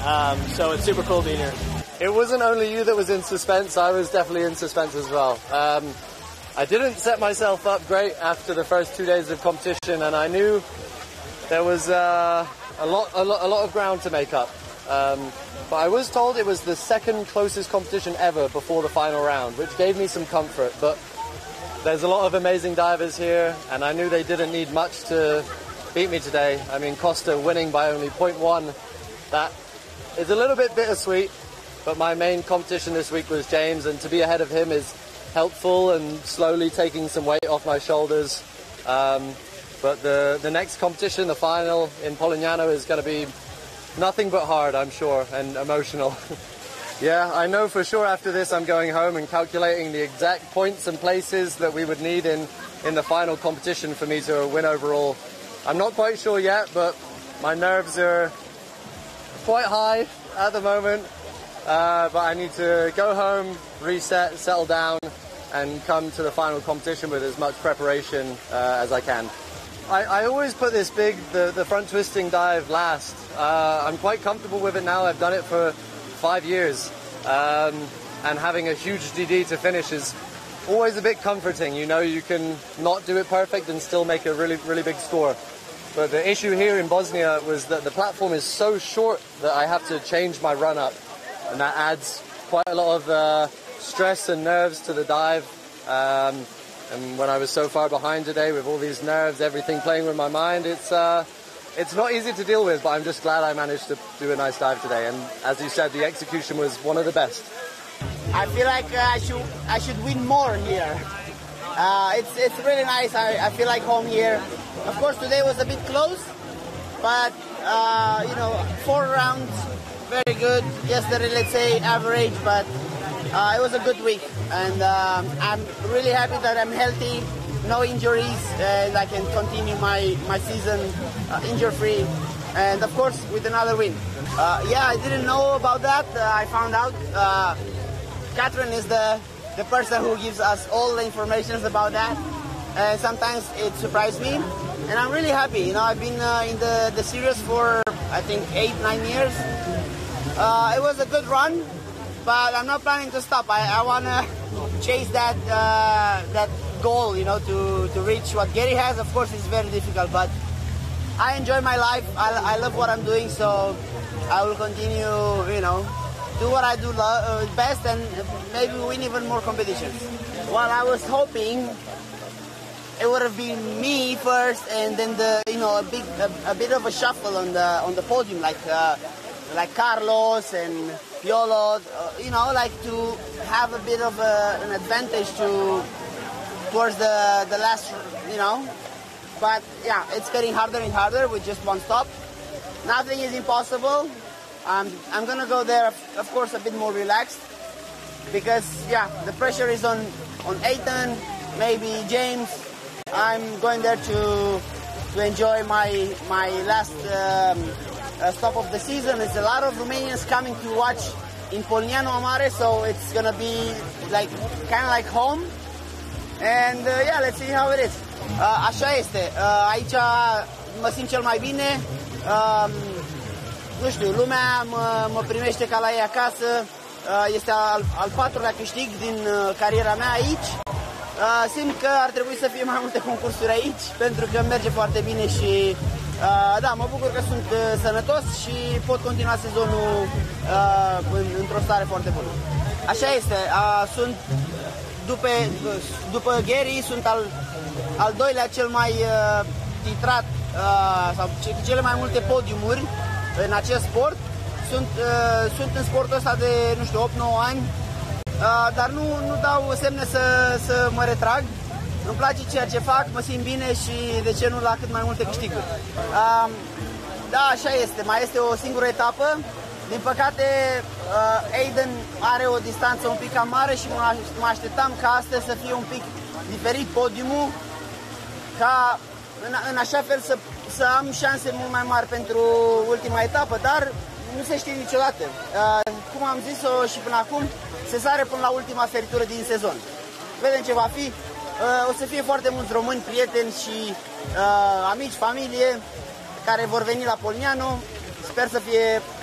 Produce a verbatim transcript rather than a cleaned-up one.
Um, so it's super cool being here. It wasn't only you that was in suspense, I was definitely in suspense as well. Um, I didn't set myself up great after the first two days of competition, and I knew there was uh, a, lot, a, lot, a lot of ground to make up. Um, but I was told it was the second closest competition ever before the final round, which gave me some comfort. But there's a lot of amazing divers here, and I knew they didn't need much to beat me today. I mean, Costa winning by only point one, that is a little bit bittersweet. But my main competition this week was James, and to be ahead of him is helpful and slowly taking some weight off my shoulders. Um, but the, the next competition, the final in Polignano, is going to be nothing but hard, I'm sure, and emotional. Yeah, I know for sure after this I'm going home and calculating the exact points and places that we would need in, in the final competition for me to win overall. I'm not quite sure yet, but my nerves are quite high at the moment. Uh, but I need to go home, reset, settle down, and come to the final competition with as much preparation uh, as I can. I, I always put this big, the, the front twisting dive last. Uh, I'm quite comfortable with it now. I've done it for five years. Um, and having a huge D D to finish is always a bit comforting. You know you can not do it perfect and still make a really, really big score. But the issue here in Bosnia was that the platform is so short that I have to change my run up. And that adds quite a lot of uh, stress and nerves to the dive. Um, and when I was so far behind today with all these nerves, everything playing with my mind, it's uh, it's not easy to deal with, but I'm just glad I managed to do a nice dive today. And as you said, the execution was one of the best. I feel like uh, I should I should win more here. Uh, it's it's really nice. I, I feel like home here. Of course, today was a bit close, but uh, you know, four rounds. Very good. Yesterday, let's say average, but uh, it was a good week, and um, I'm really happy that I'm healthy, no injuries, and I can continue my my season uh, injury-free, and of course with another win. Uh, yeah, I didn't know about that. Uh, I found out. Uh, Catherine is the the person who gives us all the information about that, and sometimes it surprised me, and I'm really happy. You know, I've been uh, in the the series for I think eight nine years. Uh, it was a good run, but I'm not planning to stop. I, I want to chase that uh, that goal, you know, to, to reach what Gary has. Of course, it's very difficult, but I enjoy my life. I, I love what I'm doing, so I will continue, you know, do what I do lo- uh, best and maybe win even more competitions. Well, I was hoping it would have been me first, and then the, you know, a big, a, a bit of a shuffle on the on the podium, like. Uh, like Carlos and Piolo, uh, you know, like to have a bit of a, an advantage to towards the the last, you know. But yeah, it's getting harder and harder with just one stop. Nothing is impossible. Um, I'm gonna go there, of course, a bit more relaxed because yeah, the pressure is on on Ethan, maybe James. I'm going there to to enjoy my my last. Um, Uh, stop of the season. It's a lot of Romanians coming to watch in Polignano Amare, so it's gonna be like kind of like home. And uh, yeah, let's see how it is. Uh, așa este. Uh, aici mă simt cel mai bine. Uh, nu știu, lumea mă, mă primește ca la ei acasă. Uh, este al, al patrulea câștig din uh, cariera mea aici. Uh, simt că ar trebui să fie mai multe concursuri aici, pentru că merge foarte bine și Uh, da, mă bucur că sunt uh, sănătos și pot continua sezonul uh, în, într-o stare foarte bună. Așa este, uh, sunt după, după Gary, sunt al, al doilea cel mai uh, titrat uh, sau cele mai multe podiumuri în acest sport. Sunt, uh, sunt în sportul ăsta de, nu știu, opt nouă ani, uh, dar nu, nu dau semne să, să mă retrag. Îmi place ceea ce fac, mă simt bine și de ce nu la cât mai multe câștiguri. Um, da, așa este, mai este o singură etapă. Din păcate, uh, Aiden are o distanță un pic cam mare și mă așteptam ca astăzi să fie un pic diferit podiumul, ca în, în așa fel să, să am șanse mult mai mari pentru ultima etapă, dar nu se știe niciodată. Uh, cum am zis-o și până acum, se sare până la ultima feritură din sezon. Vedem ce va fi. Uh, o să fie foarte mulți români, prieteni și uh, amici, familie care vor veni la Polignano. Sper să fie